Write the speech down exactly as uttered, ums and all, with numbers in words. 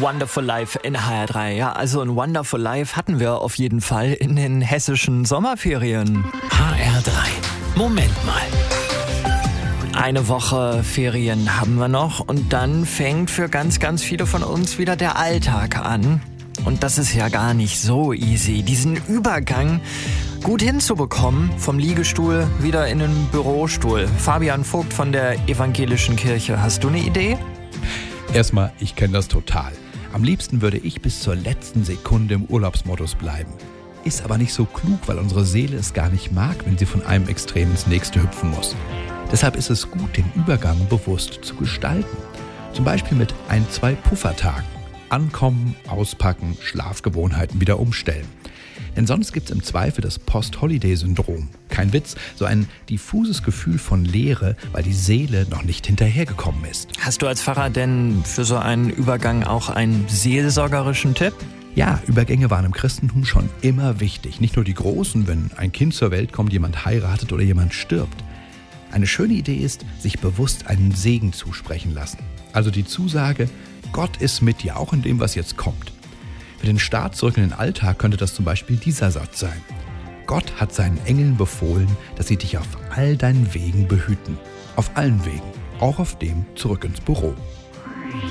Wonderful Life in H R drei. Ja, also ein Wonderful Life hatten wir auf jeden Fall in den hessischen Sommerferien. H R drei. Moment mal. Eine Woche Ferien haben wir noch und dann fängt für ganz, ganz viele von uns wieder der Alltag an. Und das ist ja gar nicht so easy, diesen Übergang gut hinzubekommen vom Liegestuhl wieder in den Bürostuhl. Fabian Vogt von der Evangelischen Kirche, hast du eine Idee? Erstmal, ich kenne das total. Am liebsten würde ich bis zur letzten Sekunde im Urlaubsmodus bleiben. Ist aber nicht so klug, weil unsere Seele es gar nicht mag, wenn sie von einem Extrem ins nächste hüpfen muss. Deshalb ist es gut, den Übergang bewusst zu gestalten. Zum Beispiel mit ein, zwei Puffertagen. Ankommen, auspacken, Schlafgewohnheiten wieder umstellen. Denn sonst gibt es im Zweifel das Post-Holiday-Syndrom. Kein Witz, so ein diffuses Gefühl von Leere, weil die Seele noch nicht hinterhergekommen ist. Hast du als Pfarrer denn für so einen Übergang auch einen seelsorgerischen Tipp? Ja, Übergänge waren im Christentum schon immer wichtig. Nicht nur die großen, wenn ein Kind zur Welt kommt, jemand heiratet oder jemand stirbt. Eine schöne Idee ist, sich bewusst einen Segen zusprechen lassen. Also die Zusage, Gott ist mit dir, auch in dem, was jetzt kommt. Für den Start zurück in den Alltag könnte das zum Beispiel dieser Satz sein. Gott hat seinen Engeln befohlen, dass sie dich auf all deinen Wegen behüten. Auf allen Wegen, auch auf dem zurück ins Büro.